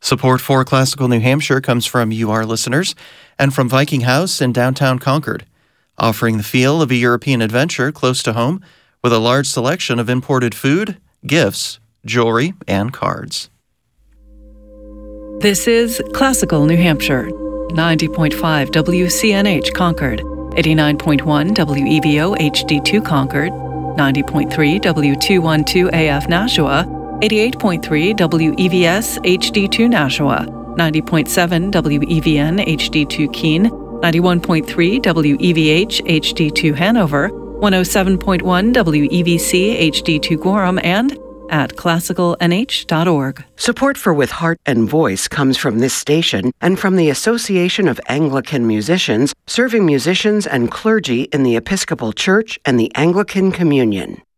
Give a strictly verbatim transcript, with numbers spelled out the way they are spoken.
Support for Classical New Hampshire comes from you, our listeners, and from Viking House in downtown Concord, offering the feel of a European adventure close to home with a large selection of imported food, gifts, jewelry, and cards. This is Classical New Hampshire, ninety point five W C N H Concord, eighty-nine point one W E V O H D two Concord, ninety point three W two twelve A F Nashua, eighty-eight point three W E V S H D two Nashua, ninety point seven W E V N H D two Keene, ninety-one point three W E V H H D two Hanover, one oh seven point one W E V C H D two Gorham, and at classical n h dot org. Support for With Heart and Voice comes from this station and from the Association of Anglican Musicians, serving musicians and clergy in the Episcopal Church and the Anglican Communion.